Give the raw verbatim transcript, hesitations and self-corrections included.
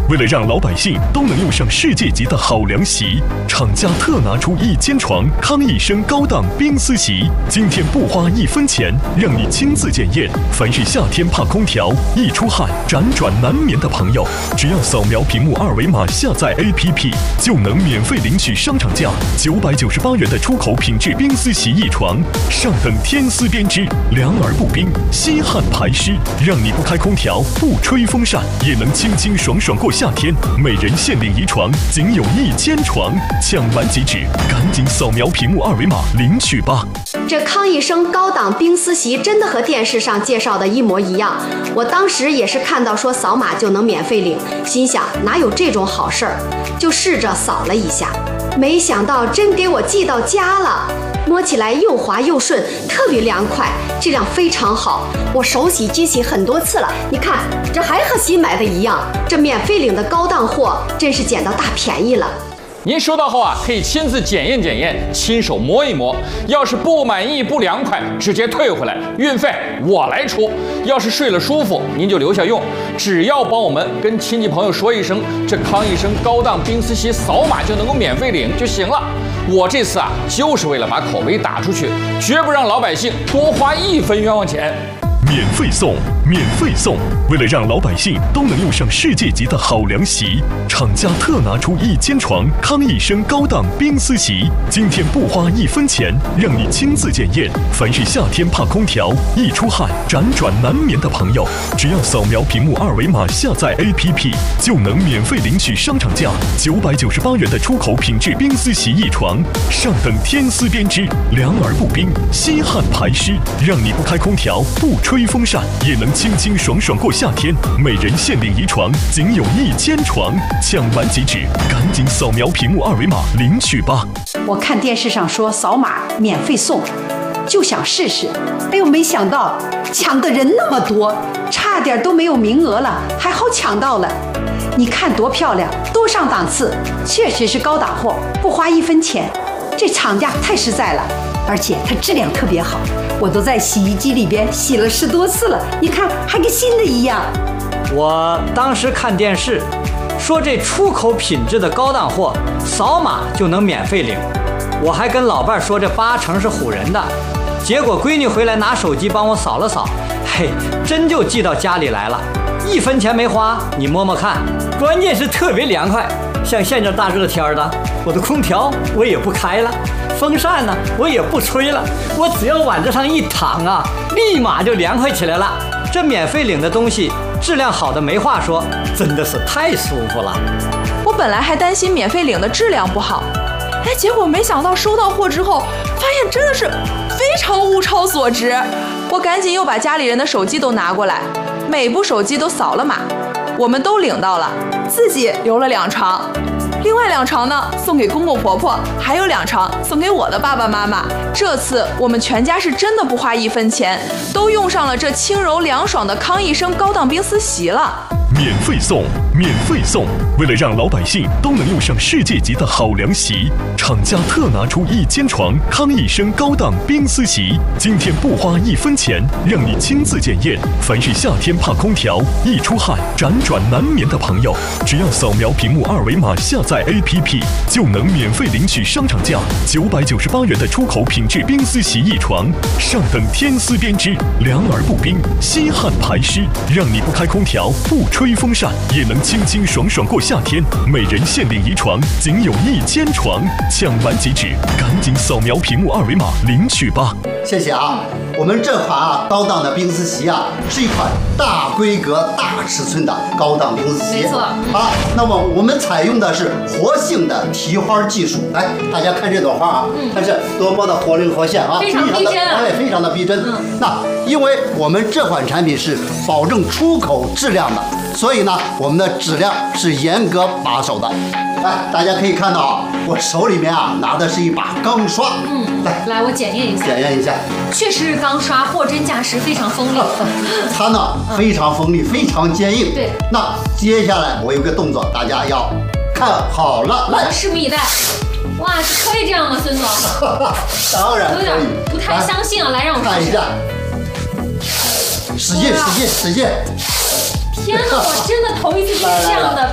为了让老百姓都能用上世界级的好凉席，厂家特拿出一间床康一生高档冰丝席，今天不花一分钱，让你亲自检验。凡是夏天怕空调、易出汗、辗转难眠的朋友，只要扫描屏幕二维码下载 A P P， 就能免费领取商场价九百九十八元的出口品质冰丝席一床，上等天丝编织，凉而不冰，吸汗排湿，让你不开空调、不吹风扇也能清清爽爽过夏天。每人限领一床，仅有一间床，抢完即止，赶紧扫描屏幕二维码领取吧。 这康一生高档冰丝席真的和电视上介绍的一模一样，我当时也是看到说扫码就能免费领，心想哪有这种好事儿，就试着扫了一下，没想到真给我寄到家了。摸起来又滑又顺，特别凉快，质量非常好。我手洗机洗很多次了，你看这还和新买的一样。这免费领的高档货真是捡到大便宜了。 您收到后啊，可以亲自检验检验，亲手摸一摸。要是不满意、不凉快，直接退回来，运费我来出。要是睡了舒服，您就留下用。只要帮我们跟亲戚朋友说一声，这康一生高档冰丝席扫码就能够免费领就行了。我这次啊，就是为了把口碑打出去，绝不让老百姓多花一分冤枉钱。 免费送，免费送！为了让老百姓都能用上世界级的好凉席，厂家特拿出一间床康一生高档冰丝席，今天不花一分钱，让你亲自检验。凡是夏天怕空调、易出汗、辗转难眠的朋友，只要扫描屏幕二维码下载 A P P， 就能免费领取商场价九百九十八元的出口品质冰丝席一床，上等天丝编织，凉而不冰，吸汗排湿，让你不开空调、不吹吹风扇也能清清爽爽过夏天，每人限领一床，仅有一间床，抢完即止，赶紧扫描屏幕二维码领取吧。 我看电视上说扫码免费送，就想试试，哎呦，没想到抢的人那么多，差点都没有名额了，还好抢到了。你看多漂亮，多上档次，确实是高档货，不花一分钱，这厂家太实在了，而且它质量特别好。我都在洗衣机里边洗了十多次了，你看还跟新的一样。 我当时看电视说这出口品质的高档货扫码就能免费领，我还跟老伴说这八成是唬人的，结果闺女回来拿手机帮我扫了扫，嘿，真就寄到家里来了，一分钱没花，你摸摸看，关键是特别凉快。像现在大热天的，我的空调我也不开了，风扇呢我也不吹了，我只要往这上一躺啊，立马就凉快起来了。这免费领的东西质量好的没话说，真的是太舒服了。 我本来还担心免费领的质量不好，哎，结果没想到收到货之后，发现真的是非常物超所值。我赶紧又把家里人的手机都拿过来，每部手机都扫了码，我们都领到了，自己留了两床，另外两床呢送给公公婆婆，还有两床送给我的爸爸妈妈。这次我们全家是真的不花一分钱，都用上了这轻柔凉爽的康一生高档冰丝席了。 免费送，免费送！为了让老百姓都能用上世界级的好凉席，厂家特拿出一间床康一生高档冰丝席，今天不花一分钱，让你亲自检验。凡是夏天怕空调、易出汗、辗转难眠的朋友，只要扫描屏幕二维码下载 A P P， 就能免费领取商场价九百九十八元的出口品质冰丝席一床，上等天丝编织，凉而不冰，吸汗排湿，让你不开空调、不吹风扇也能清清爽爽过夏天，每人限领一床，仅有一间床，抢完即止，赶紧扫描屏幕二维码领取吧。 谢谢啊，我们这款啊高档的冰丝席啊，是一款大规格、大尺寸的高档冰丝席。 没错啊， 那么我们采用的是活性的提花技术。来，大家看这朵花啊，嗯、它是多么的活灵活现啊， 非常逼真啊， 哎，非常的逼真。嗯、那因为我们这款产品是保证出口质量的。所以呢，我们的质量是严格把守的。来，大家可以看到啊，我手里面啊拿的是一把钢刷。 嗯，来，来，我检验一下。 检验一下， 确实是钢刷，货真价实，非常锋利。 它呢非常锋利，非常坚硬。 对。 那接下来我有个动作，大家要看好了，来， 拭目以待。哇，可以这样吗，孙总？ 当然可以。 有点不太相信啊，来让我看一下，使劲，使劲，使劲。 天哪，我真的头一次见这样的。